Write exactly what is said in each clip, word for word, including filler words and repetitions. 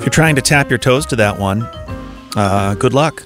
If you're trying to tap your toes to that one, uh, good luck.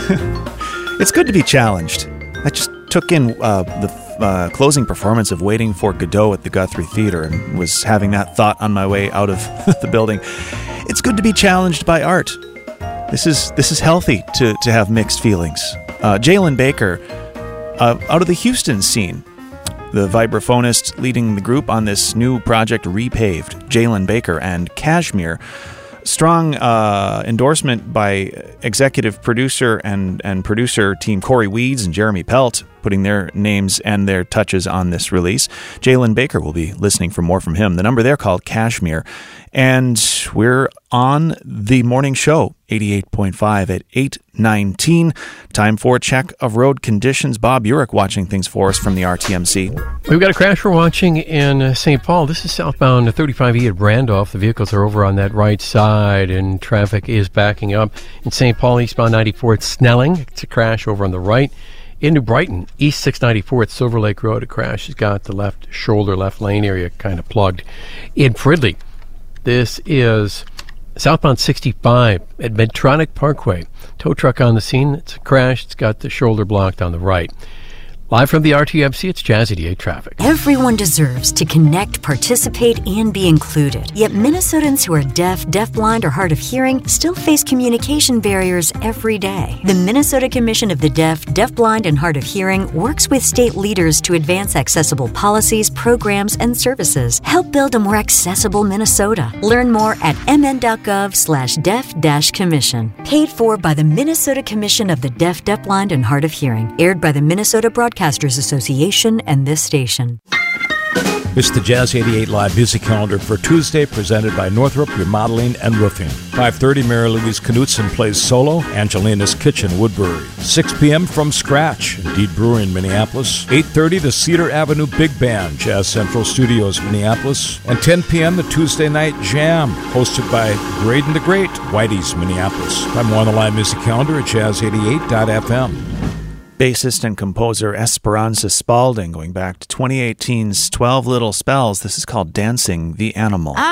It's good to be challenged. I just took in uh, the uh, closing performance of Waiting for Godot at the Guthrie Theatre and was having that thought on my way out of the building. It's good to be challenged by art. This is this is healthy to, to have mixed feelings. Uh, Jalen Baker, uh, out of the Houston scene, the vibraphonist leading the group on this new project, Repaved, Jalen Baker and Kashmir. Strong uh, endorsement by executive producer and, and producer team Corey Weeds and Jeremy Pelt, putting their names and their touches on this release. Jalen Baker will be listening for more from him. The number there called Kashmir. And we're on the morning show, eighty-eight point five at eight nineteen. Time for a check of road conditions. Bob Urich watching things for us from the R T M C. We've got a crash we're watching in Saint Paul. This is southbound thirty-five E at Randolph. The vehicles are over on that right side, and traffic is backing up. In Saint Paul, eastbound ninety-four at Snelling. It's a crash over on the right. In New Brighton, East six ninety-four at Silver Lake Road, a crash has got the left shoulder, left lane area kind of plugged. In Fridley, this is southbound sixty-five at Medtronic Parkway. Tow truck on the scene. It's a crash. It's got the shoulder blocked on the right. Live from the R T M C, it's Jazz eighty-eight Traffic. Everyone deserves to connect, participate, and be included. Yet Minnesotans who are deaf, deafblind, or hard of hearing still face communication barriers every day. The Minnesota Commission of the Deaf, Deafblind, and Hard of Hearing works with state leaders to advance accessible policies, programs, and services. Help build a more accessible Minnesota. Learn more at mn.gov slash deaf dash commission. Paid for by the Minnesota Commission of the Deaf, Deafblind, and Hard of Hearing. Aired by the Minnesota Broadcasters Association and this station. It's the Jazz eighty-eight Live Music Calendar for Tuesday, presented by Northrop Remodeling and Roofing. five thirty, Mary Louise Knutson plays solo, Angelina's Kitchen, Woodbury. six p.m. From Scratch, Indeed Brewery in Minneapolis. eight thirty, the Cedar Avenue Big Band, Jazz Central Studios, Minneapolis. And ten p.m., the Tuesday Night Jam, hosted by Graydon the Great, Whitey's, Minneapolis. I'm more on the Live Music Calendar at jazz eighty-eight dot f m. Bassist and composer Esperanza Spalding, going back to twenty eighteen's twelve Little Spells. This is called Dancing the Animal.